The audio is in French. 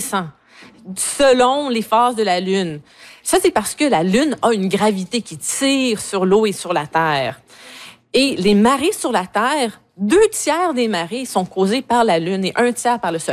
descend selon les phases de la Lune. Ça, c'est parce que la Lune a une gravité qui tire sur l'eau et sur la Terre. Et les marées sur la Terre, 2 tiers des marées sont causées par la Lune et 1 tiers par le Soleil.